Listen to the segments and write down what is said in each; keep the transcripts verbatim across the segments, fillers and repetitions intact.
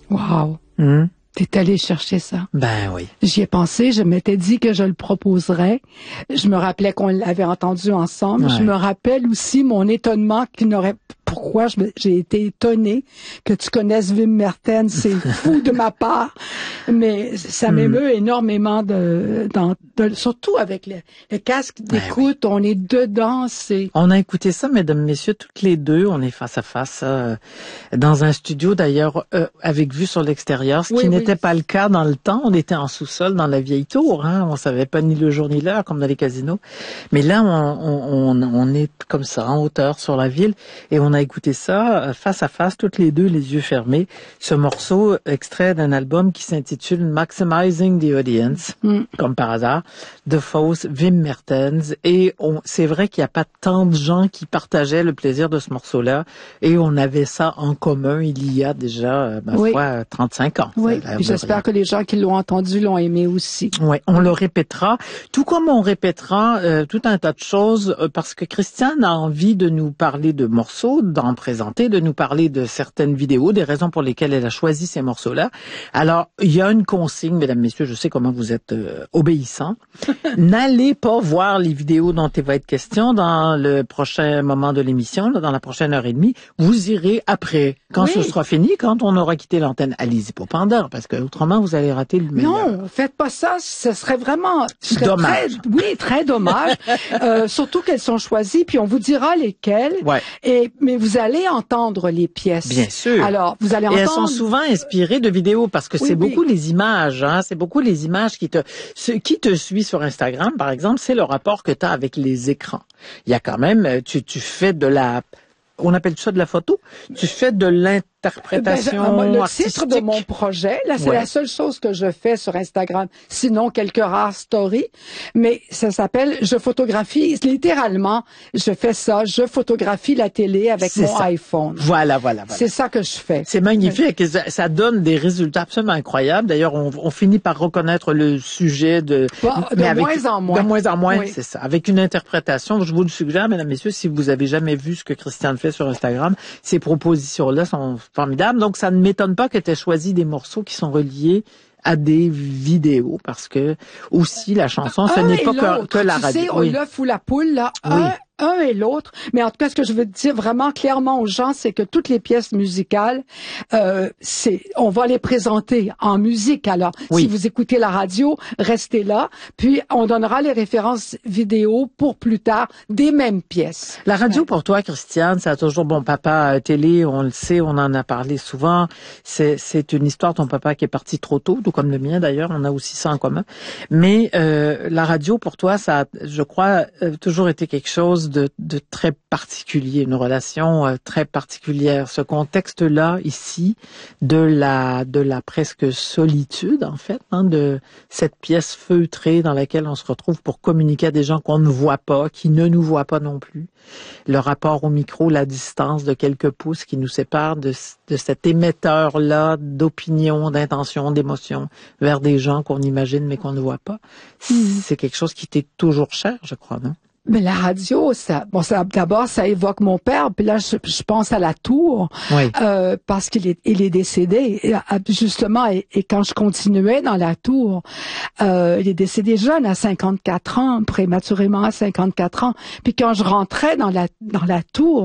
Wow. Hum. T'es allé chercher ça. Ben oui. J'y ai pensé, je m'étais dit que je le proposerais. Je me rappelais qu'on l'avait entendu ensemble. Ouais. Je me rappelle aussi mon étonnement qui n'aurait pourquoi je me- j'ai été étonnée que tu connaisses Wim Mertens. C'est fou de ma part, mais ça Hmm. m'émeut énormément de, dans- de- surtout avec le, le casque d'écoute. On est dedans, c'est... On a écouté ça, mesdames, messieurs, toutes les deux. On est face à face euh, dans un studio, d'ailleurs, euh, avec vue sur l'extérieur, ce Oui, qui oui. n'était pas le cas dans le temps. On était en sous-sol dans la vieille tour. Hein. On savait pas ni le jour ni l'heure, comme dans les casinos. Mais là, on, on, on, on est comme ça, en hauteur sur la ville, et on a écouté ça euh, face à face, toutes les deux, les yeux fermés. Ce morceau, extrait d'un album qui s'intitule Maximizing the Audience, Mm. comme par hasard, de Fausse, Wim Mertens. Et on, c'est vrai qu'il n'y a pas tant de gens qui partageaient le plaisir de ce morceau-là. Et on avait ça en commun il y a déjà, euh, ma Oui. foi, trente-cinq ans. Oui, Ça a l'air puis de j'espère rien. que les gens qui l'ont entendu l'ont aimé aussi. Oui, on le répétera, tout comme on répétera euh, tout un tas de choses, euh, parce que Christiane a envie de nous parler de morceaux, d'en présenter, de nous parler de certaines vidéos, des raisons pour lesquelles elle a choisi ces morceaux-là. Alors, il y a une consigne, mesdames, messieurs, je sais comment vous êtes euh, obéissants. N'allez pas voir les vidéos dont il va être question dans le prochain moment de l'émission, là, dans la prochaine heure et demie. Vous irez après, quand Oui. ce sera fini, quand on aura quitté l'antenne. Allez-y pas pendant, parce que autrement vous allez rater le meilleur. Non, faites pas ça. Ce serait vraiment ce serait Dommage. très- oui, très dommage. euh, surtout qu'elles sont choisies, puis on vous dira lesquelles. Ouais. Et mais vous allez entendre les pièces. Bien sûr. Alors vous allez Et elles entendre. sont souvent inspirées de vidéos parce que Oui, c'est oui. beaucoup les images, hein, c'est beaucoup les images qui te, ce qui te suit sur Instagram, par exemple, c'est le rapport que tu as avec les écrans. Il y a quand même, euh, tu, tu fais de la, on appelle ça de la photo, tu fais de l'interprétation Ben, le artistique. titre de mon projet, là, c'est Ouais. la seule chose que je fais sur Instagram. Sinon, quelques rares stories. Mais ça s'appelle Je photographie. Littéralement, je fais ça. Je photographie la télé avec C'est mon ça. iPhone. Voilà, voilà, voilà. C'est ça que je fais. C'est magnifique. Et ça, ça donne des résultats absolument incroyables. D'ailleurs, on, on finit par reconnaître le sujet de, Bon, de mais avec- moins en moins. De moins en moins, Oui. c'est ça. Avec une interprétation, je vous le suggère, mesdames, messieurs, si vous avez jamais vu ce que Christiane fait sur Instagram, ces propositions-là sont formidables. Donc, ça ne m'étonne pas que tu aies choisi des morceaux qui sont reliés à des vidéos, parce que aussi la chanson, ce Un n'est et pas que, l'autre. que la tu radio. sais, Oui. l'œuf ou la poule, là, Oui. un, un et l'autre. Mais en tout cas, ce que je veux dire vraiment clairement aux gens, c'est que toutes les pièces musicales, euh, c'est, on va les présenter en musique. Alors, Oui. si vous écoutez la radio, restez là. Puis, on donnera les références vidéo pour plus tard des mêmes pièces. La radio, pour toi, Christiane, ça a toujours, bon, papa, euh, télé, on le sait, on en a parlé souvent. C'est, c'est une histoire, ton papa qui est parti trop tôt, tout comme le mien d'ailleurs, on a aussi ça en commun. Mais euh, la radio, pour toi, ça a, je crois, euh, toujours été quelque chose de, de très particulier, une relation euh, très particulière. Ce contexte-là, ici, de la, de la presque solitude, en fait, hein, de cette pièce feutrée dans laquelle on se retrouve pour communiquer à des gens qu'on ne voit pas, qui ne nous voient pas non plus. Le rapport au micro, la distance de quelques pouces qui nous sépare de, de cet émetteur-là d'opinion, d'intention, d'émotion vers des gens qu'on imagine mais qu'on ne voit pas. C'est quelque chose qui t'est toujours cher, je crois, non? Mais la radio, ça, bon, ça, d'abord, ça évoque mon père. Puis là, je, je pense à la tour, Oui. euh, parce qu'il est, il est décédé. Et, à- justement, et, et quand je continuais dans la tour, euh, il est décédé jeune, à cinquante-quatre ans, prématurément à cinquante-quatre ans. Puis quand je rentrais dans la, dans la tour,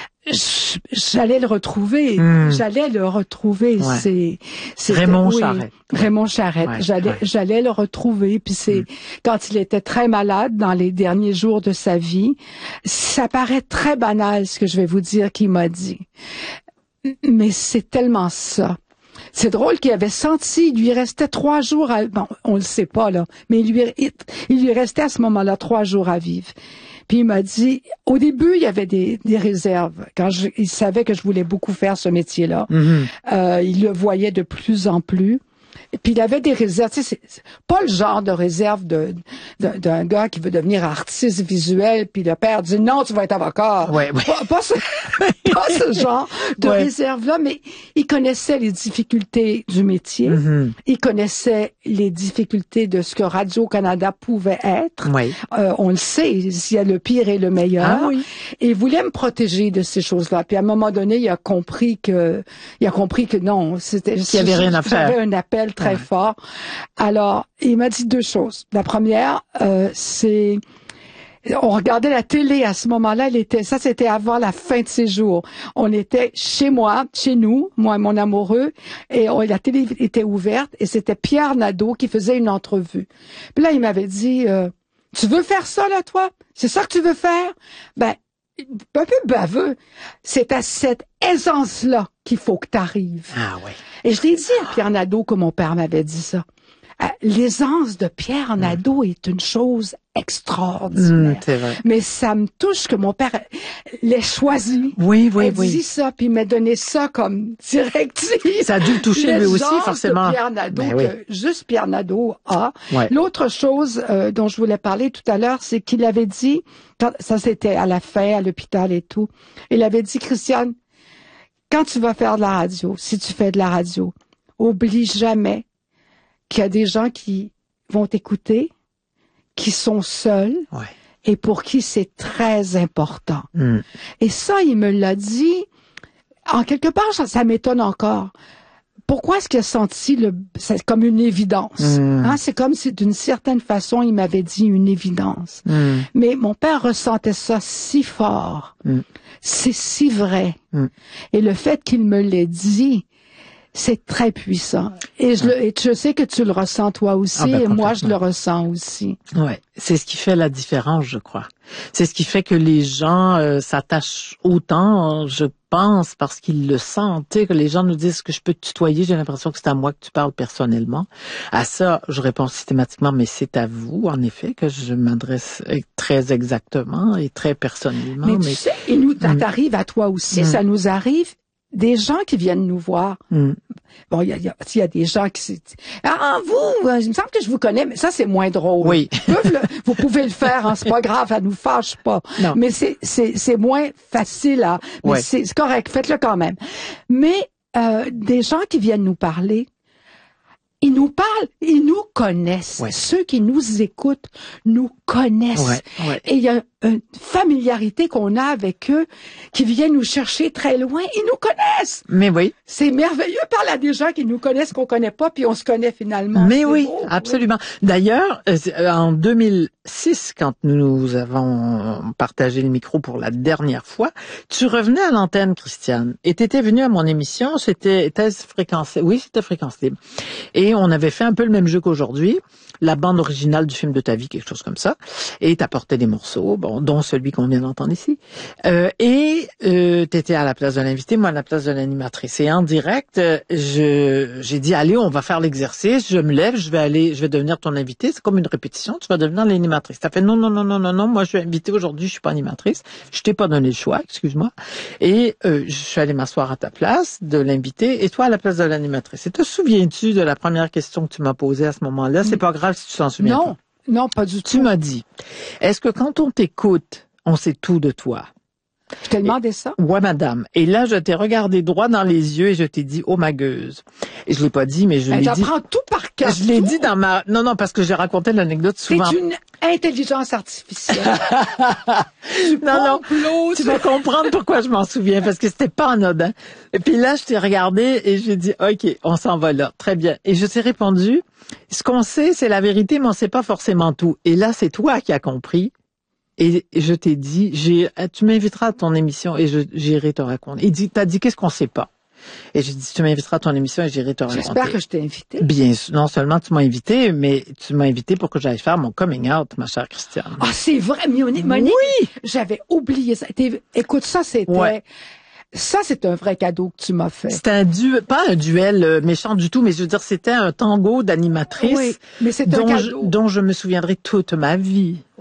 je- j'allais le retrouver. Hmm. J'allais le retrouver. Ouais. C'est, c'était- Raymond oui, Charette. Raymond Charette. Ouais, j'allais, ouais. j'allais le retrouver. Puis c'est, Mm. quand il était très malade dans les derniers jours de sa vie, ça paraît très banal ce que je vais vous dire qu'il m'a dit. Mais c'est tellement ça. C'est drôle qu'il avait senti, il lui restait trois jours à, bon, on le sait pas, là, mais il lui, il, il lui restait à ce moment-là trois jours à vivre. Puis il m'a dit, au début, il y avait des, des réserves. Quand je, il savait que je voulais beaucoup faire ce métier-là. Mhm. Euh, il le voyait de plus en plus. Et puis il avait des réserves. Tu sais, c'est pas le genre de réserve de, de d'un gars qui veut devenir artiste visuel, puis le père dit non, tu vas être avocat. Ouais, ouais. Pas, pas, ce, pas ce genre de ouais. réserve-là, mais il connaissait les difficultés du métier. Mm-hmm. Il connaissait les difficultés de ce que Radio-Canada pouvait être. Oui. Euh, on le sait, il y a le pire et le meilleur. Ah oui. Et il voulait me protéger de ces choses-là. Puis à un moment donné, il a compris que, il a compris que non, c'était, qu'il y avait rien à faire. J'avais un appel très ouais. fort. Alors, il m'a dit deux choses. La première, euh, c'est, on regardait la télé à ce moment-là. Elle était, ça c'était avant la fin de ses jours. On était chez moi, chez nous, moi et mon amoureux, et on, la télé était ouverte et c'était Pierre Nadeau qui faisait une entrevue. Puis là, il m'avait dit, euh, tu veux faire ça là, toi? C'est ça que tu veux faire? Ben, un peu baveux. C'est à cette aisance-là qu'il faut que tu arrives. Ah oui. Et je l'ai dit à Pierre Nadeau que mon père m'avait dit ça. L'aisance de Pierre Nadeau mmh. est une chose extraordinaire. Mmh, c'est vrai. Mais ça me touche que mon père l'ait choisi. Oui, oui, il oui. Il dit ça, puis il m'a donné ça comme directive. Ça a dû le toucher lui aussi, forcément. De Pierre Nadeau, ben, que oui. juste Pierre Nadeau a. Ouais. L'autre chose euh, dont je voulais parler tout à l'heure, c'est qu'il avait dit, quand, ça c'était à la fin, à l'hôpital et tout, il avait dit, Christiane, quand tu vas faire de la radio, si tu fais de la radio, oublie jamais qu'il y a des gens qui vont t'écouter, qui sont seuls, ouais. et pour qui c'est très important. Mm. Et ça, il me l'a dit, en quelque part, ça, ça m'étonne encore. Pourquoi est-ce qu'il a senti le, c'est comme une évidence? Mm. Hein, c'est comme si d'une certaine façon, il m'avait dit une évidence. Mm. Mais mon père ressentait ça si fort. Mm. C'est si vrai. Mm. Et le fait qu'il me l'ait dit, c'est très puissant. Et je, le, et je sais que tu le ressens toi aussi, ah ben, et moi je le ressens aussi. Ouais, c'est ce qui fait la différence, je crois. C'est ce qui fait que les gens euh, s'attachent autant, je pense, parce qu'ils le sentent. Tu sais, que les gens nous disent que je peux te tutoyer, j'ai l'impression que c'est à moi que tu parles personnellement. À ça, je réponds systématiquement, mais c'est à vous, en effet, que je m'adresse très exactement et très personnellement. Mais, mais... tu sais, et nous, ça t'arrive à toi aussi, mm. ça nous arrive. Des gens qui viennent nous voir. Mm. Bon, il y a, y, a, y a des gens qui... Ah, vous, il me semble que je vous connais, mais ça, c'est moins drôle. Oui. Le, vous pouvez le faire, hein, c'est pas grave, ça nous fâche pas. Non. Mais c'est, c'est, c'est moins facile à... Mais ouais. c'est, c'est correct, faites-le quand même. Mais euh, des gens qui viennent nous parler, ils nous parlent, ils nous connaissent. Ouais. Ceux qui nous écoutent nous connaissent. Ouais, ouais. Et il y a une familiarité qu'on a avec eux qui viennent nous chercher très loin. Ils nous connaissent. Mais oui. C'est merveilleux de parler à des gens qui nous connaissent, qu'on connaît pas, puis on se connaît finalement. Mais c'est oui, beau, absolument. Oui. D'ailleurs, en deux mille six, quand nous avons partagé le micro pour la dernière fois, tu revenais à l'antenne, Christiane, et tu étais venue à mon émission, c'était Thèse Fréquence, oui, c'était Fréquence Libre. Et on avait fait un peu le même jeu qu'aujourd'hui, la bande originale du film de ta vie, quelque chose comme ça, et t'apportais des morceaux, bon, dont celui qu'on vient d'entendre ici. Euh, et euh, t'étais à la place de l'invité, moi à la place de l'animatrice. Et en direct, je j'ai dit allez, on va faire l'exercice. Je me lève, je vais aller, je vais devenir ton invité. C'est comme une répétition. Tu vas devenir l'animatrice. T'as fait non non non non non non. Moi je suis invitée aujourd'hui, je suis pas animatrice. Je t'ai pas donné le choix, excuse-moi. Et euh, je suis allée m'asseoir à ta place de l'invité et toi à la place de l'animatrice. Et te souviens-tu de la première question que tu m'as posée à ce moment-là? C'est pas grave si tu t'en souviens non. pas. Non, pas du tout. Tu m'as dit, est-ce que quand on t'écoute, on sait tout de toi? Je t'ai demandé ça? Ouais, madame. Et là, je t'ai regardé droit dans les yeux et je t'ai dit, oh, ma gueuse. Et je l'ai pas dit, mais je ben, l'ai dit. T'apprends tout par cœur. Je l'ai dit dans ma, non, non, parce que j'ai raconté l'anecdote souvent. C'est une intelligence artificielle. non, non. Tu vas comprendre pourquoi je m'en souviens, parce que c'était pas anodin. Et puis là, je t'ai regardé et j'ai dit, OK, on s'en va là. Très bien. Et je t'ai répondu, ce qu'on sait, c'est la vérité, mais on sait pas forcément tout. Et là, c'est toi qui as compris. Et je t'ai dit, j'ai, tu m'inviteras à ton émission et je, j'irai te raconter. Et dit, t'as dit, qu'est-ce qu'on sait pas? Et j'ai dit, tu m'inviteras à ton émission et j'irai te raconter. J'espère que je t'ai invité. Bien sûr. Non seulement tu m'as invité, mais tu m'as invité pour que j'aille faire mon coming out, ma chère Christiane. Ah, c'est vrai, Monique. Monique, oui! J'avais oublié ça. T'es, écoute, ça, c'était... Ouais. Ça, c'est un vrai cadeau que tu m'as fait. C'était un duel, pas un duel euh, méchant du tout, mais je veux dire, c'était un tango d'animatrice. Oui, mais c'est un dont cadeau. Je, dont je me souviendrai toute ma vie. Oui.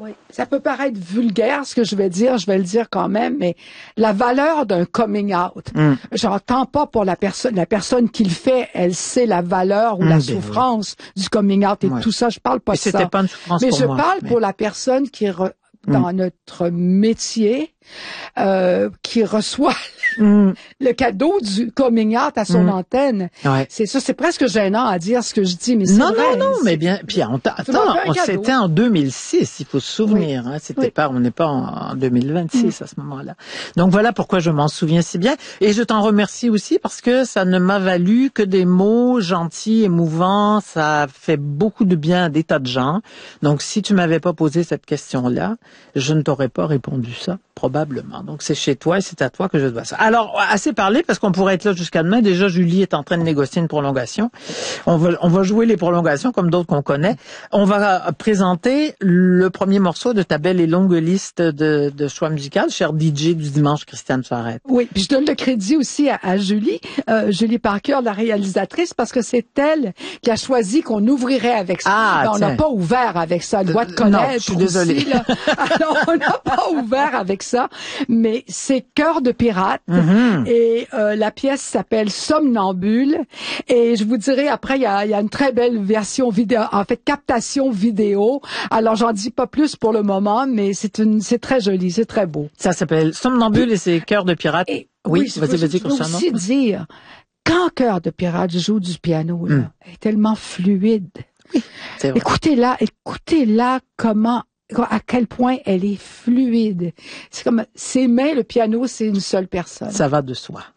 Oui. Ça peut paraître vulgaire, ce que je vais dire, je vais le dire quand même, mais la valeur d'un coming out, mm. j'entends pas pour la personne, la personne qui le fait, elle sait la valeur ou mm, la souffrance oui. du coming out et ouais. tout ça, je parle pas mais de ça. C'était pas une souffrance mais pour je moi, parle mais... pour la personne qui, re, dans mm. notre métier, euh, qui reçoit mm. le cadeau du coming out à son mm. antenne. Ouais. C'est ça, c'est presque gênant à dire ce que je dis, mais c'est non, vrai. Non, non, non, mais bien, puis on attends, c'était en deux mille six, il faut se souvenir, oui. hein, c'était oui. pas, on n'est pas en, en deux mille vingt-six mm. à ce moment-là. Donc voilà pourquoi je m'en souviens si bien, et je t'en remercie aussi parce que ça ne m'a valu que des mots gentils, émouvants, ça fait beaucoup de bien à des tas de gens. Donc si tu m'avais pas posé cette question-là, je ne t'aurais pas répondu ça, probablement. Donc, c'est chez toi et c'est à toi que je dois ça. Alors, assez parlé, parce qu'on pourrait être là jusqu'à demain. Déjà, Julie est en train de négocier une prolongation. On va, on va jouer les prolongations comme d'autres qu'on connaît. On va présenter le premier morceau de ta belle et longue liste de, de choix musicaux, cher D J du dimanche, Christiane Farette. Oui, puis je donne le crédit aussi à, à Julie, euh, Julie Parker, la réalisatrice, parce que c'est elle qui a choisi qu'on ouvrirait avec ça. Ah, ben, on n'a pas ouvert avec ça. Elle doit te connaître. Non, je suis désolée. Aussi, là. Alors, on n'a pas ouvert avec ça, mais c'est Cœur de pirate mm-hmm. et euh, la pièce s'appelle Somnambule et je vous dirai après il y a, y a une très belle version vidéo, en fait captation vidéo. Alors j'en dis pas plus pour le moment, mais c'est une c'est très joli, c'est très beau. Ça s'appelle Somnambule et, et c'est Cœur de pirate. Et, oui, oui vas-y, vas-y, je peux aussi dire quand Cœur de pirate joue du piano, là, mm. elle est tellement fluide. Oui, c'est vrai. Écoutez-la, écoutez-la comment à quel point elle est fluide. C'est comme ses mains, le piano, c'est une seule personne. Ça va de soi.